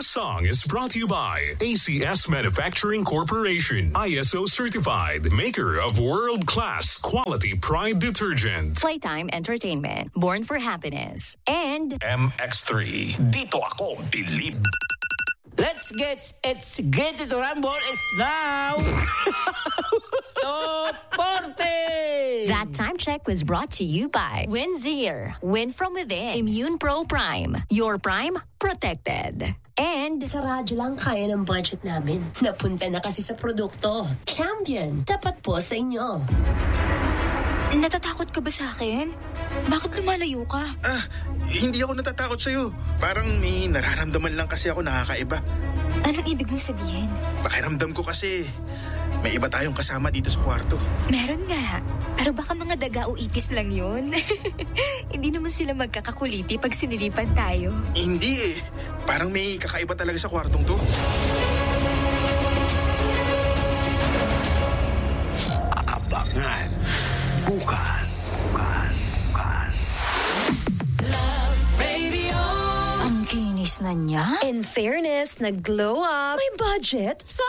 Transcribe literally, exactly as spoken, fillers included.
This song is brought to you by A C S Manufacturing Corporation, I S O certified, maker of world-class quality Pride detergent. Playtime Entertainment, born for happiness. And M X three, dito ako bilib. Let's get it's get it to rumble. It's now. Top forty. that time check was brought to you by Winzir. Win from within. Immune Pro Prime. Your Prime protected. And sa radyo lang kaya ng budget namin. Napunta na kasi sa produkto. Champion, tapat po sa inyo. Natatakot ka ba sa akin? Bakit lumalayo ka? Ah, hindi ako natatakot sa'yo. Parang may nararamdaman lang kasi ako nakakaiba. Anong ibig mong sabihin? Pakiramdam ko kasi may iba tayong kasama dito sa kwarto. Meron nga. Pero baka mga daga o ipis lang yun. Hindi naman sila magkakakuliti pag sinilipan tayo. Hindi eh. Parang may kakaiba talaga sa kwartong to. Abangan. Bukas. Bukas. Bukas. Love Radio. Ang kinis na niya. In fairness, nag-glow up. May budget sa